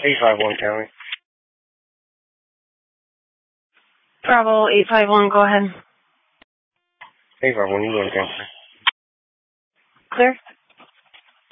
851 County. Bravo 851, go ahead. 851, you go to County. Clear?